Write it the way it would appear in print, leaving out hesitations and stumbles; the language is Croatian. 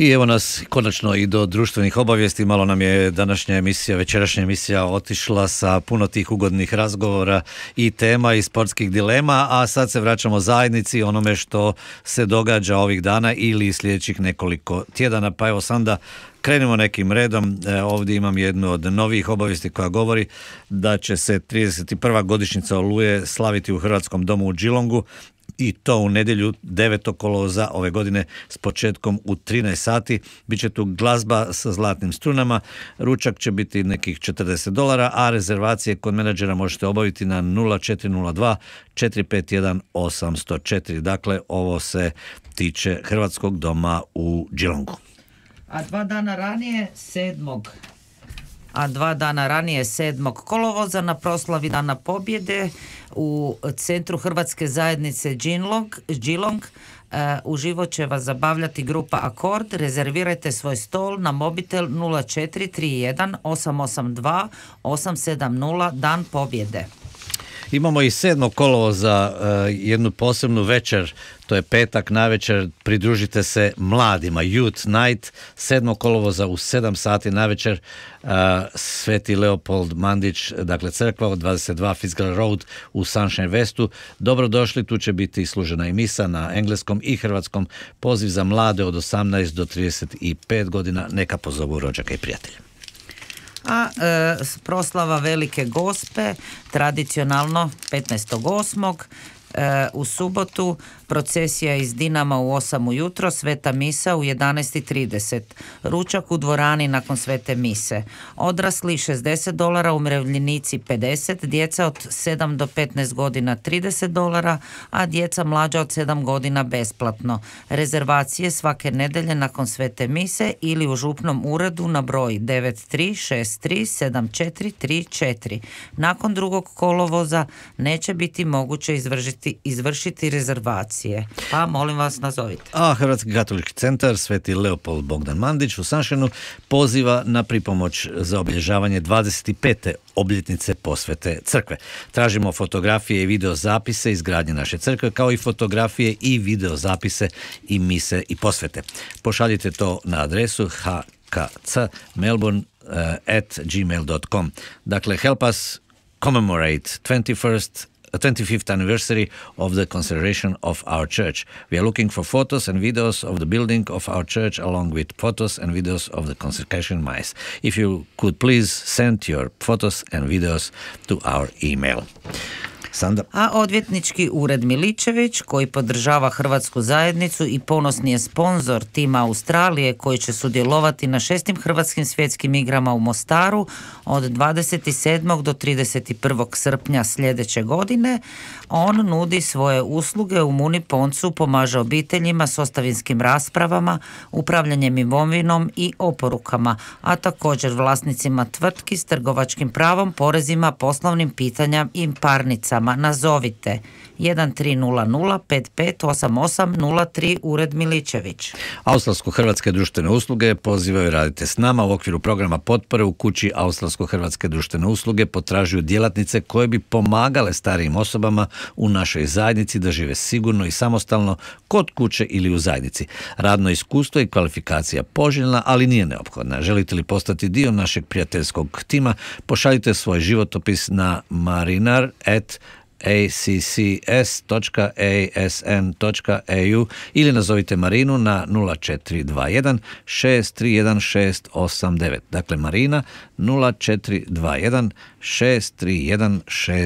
I evo nas konačno i do društvenih obavijesti. Malo nam je večerašnja emisija otišla sa puno tih ugodnih razgovora i tema i sportskih dilema, a sad se vraćamo zajednici, onome što se događa ovih dana ili sljedećih nekoliko tjedana. Pa evo sam da krenemo nekim redom. Ovdje imam jednu od novih obavijesti koja govori da će se 31. godišnjica Oluje slaviti u Hrvatskom domu u Geelongu, i to u nedjelju 9. kolovoza ove godine s početkom u 13 sati. Biće tu glazba sa zlatnim strunama, ručak će biti nekih $40, a rezervacije kod menadžera možete obaviti na 0402 451 804. Dakle, ovo se tiče Hrvatskog doma u Geelongu. A dva dana ranije 7. kolovoza na proslavi Dana pobjede u centru Hrvatske zajednice Geelong uživo će vas zabavljati grupa Akord. Rezervirajte svoj stol na mobitel 0431 882 870 Dan pobjede. Imamo i 7. kolovoza jednu posebnu večer, to je petak navečer, pridružite se mladima, Youth Night, 7. kolovoza u 7 sati navečer, Sveti Leopold Mandić, dakle crkva od 22 Fitzgerald Road u Sunshine Westu. Dobrodošli, tu će biti služena i misa na engleskom i hrvatskom, poziv za mlade od 18 do 35 godina, neka pozovu rođaka i prijatelja. A proslava Velike Gospe tradicionalno 15.8. U subotu procesija iz Dinama u 8 ujutro, sveta misa u 11.30. Ručak u dvorani nakon svete mise. Odrasli $60, umirovljenici 50, djeca od 7 do 15 godina $30, a djeca mlađa od 7 godina besplatno. Rezervacije svake nedelje nakon svete mise ili u župnom uredu na broj 93637434. Nakon 2. kolovoza neće biti moguće izvršiti rezervacije. Pa molim vas, nazovite. A Hrvatski katolički centar Sveti Leopold Bogdan Mandić u Sanšenu poziva na pripomoć za obilježavanje 25. obljetnice posvete crkve. Tražimo fotografije i videozapise izgradnje naše crkve, kao i fotografije i videozapise i mise i posvete. Pošaljite to na adresu hkcmelbourne@gmail.com. Dakle, help us commemorate 25th anniversary of the consecration of our church. We are looking for photos and videos of the building of our church along with photos and videos of the consecration mass. If you could please send your photos and videos to our email. Sanda. A odvjetnički ured Miličević, koji podržava Hrvatsku zajednicu i ponosni je sponzor tima Australije, koji će sudjelovati na 6. Hrvatskim svjetskim igrama u Mostaru od 27. do 31. srpnja sljedeće godine. On nudi svoje usluge u Muniponcu, pomaže obiteljima s ostavinskim raspravama, upravljanjem imovinom i oporukama, a također vlasnicima tvrtki s trgovačkim pravom, porezima, poslovnim pitanjama i parnicama. Nazovite 1300 558803 Ured Miličević. Australsko-hrvatske društvene usluge pozivaju radite s nama u okviru programa potpore u kući. Australsko-hrvatske društvene usluge potražuju djelatnice koje bi pomagale starijim osobama u našoj zajednici da žive sigurno i samostalno kod kuće ili u zajednici. Radno iskustvo i kvalifikacija poželjna, ali nije neophodna. Želite li postati dio našeg prijateljskog tima? Pošaljite svoj životopis na marinar@accs.asn.au ili nazovite Marinu na 0421 631 689. Dakle, Marina 0421 631 689.